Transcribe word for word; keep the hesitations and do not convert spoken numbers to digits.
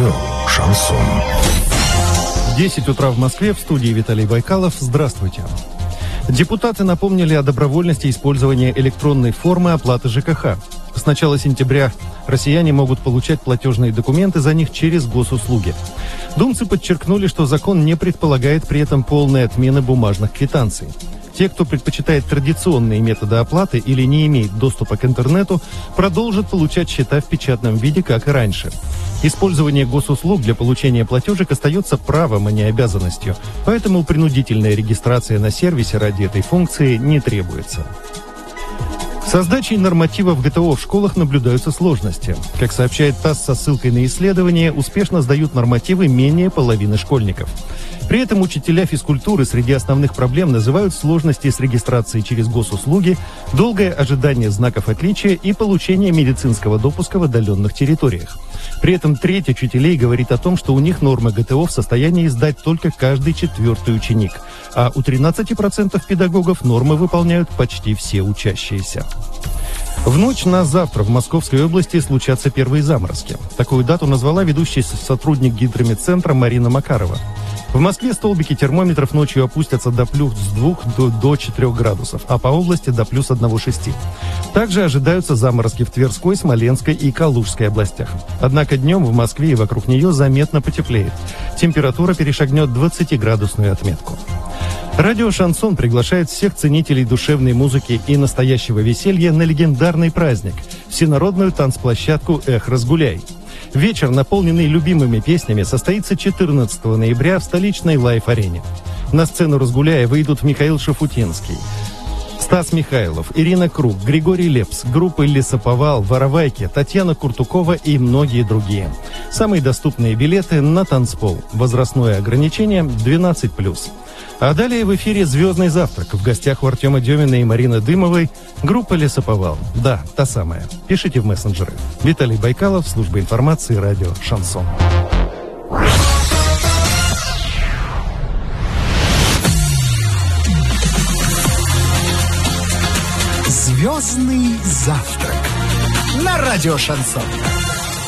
Радио «Шансон». десять утра в Москве, в студии Виталий Байкалов. Здравствуйте. Депутаты напомнили о добровольности использования электронной формы оплаты ЖКХ. С начала сентября россияне могут получать платежные документы за них через госуслуги. Думцы подчеркнули, что закон не предполагает при этом полной отмены бумажных квитанций. Те, кто предпочитает традиционные методы оплаты или не имеет доступа к интернету, продолжат получать счета в печатном виде, как и раньше. Использование госуслуг для получения платежек остается правом, а не обязанностью, поэтому принудительная регистрация на сервисе ради этой функции не требуется. Со сдачей нормативов ГТО в школах наблюдаются сложности. Как сообщает ТАСС со ссылкой на исследование, успешно сдают нормативы менее половины школьников. При этом учителя физкультуры среди основных проблем называют сложности с регистрацией через госуслуги, долгое ожидание знаков отличия и получение медицинского допуска в отдаленных территориях. При этом треть учителей говорит о том, что у них нормы ГТО в состоянии сдать только каждый четвертый ученик, а у тринадцати процентов педагогов нормы выполняют почти все учащиеся. В ночь на завтра в Московской области случатся первые заморозки. Такую дату назвала ведущий сотрудник гидрометцентра Марина Макарова. В Москве столбики термометров ночью опустятся до плюс двух до, до четырёх градусов, а по области до плюс одного целого шести десятых. Также ожидаются заморозки в Тверской, Смоленской и Калужской областях. Однако днем в Москве и вокруг нее заметно потеплеет. Температура перешагнет двадцатиградусную отметку. Радио «Шансон» приглашает всех ценителей душевной музыки и настоящего веселья на легендарный праздник – всенародную танцплощадку «Эх, разгуляй». Вечер, наполненный любимыми песнями, состоится четырнадцатого ноября в столичной Лайф-арене. На сцену «Разгуляя» выйдут Михаил Шафутинский, Стас Михайлов, Ирина Круг, Григорий Лепс, группы «Лесоповал», «Воровайки», Татьяна Куртукова и многие другие. Самые доступные билеты на танцпол. Возрастное ограничение двенадцать плюс. А далее в эфире «Звездный завтрак». В гостях у Артема Демина и Марины Дымовой группа «Лесоповал». Да, та самая. Пишите в мессенджеры. Виталий Байкалов, служба информации, радио «Шансон». «Звездный завтрак» на радио «Шансон».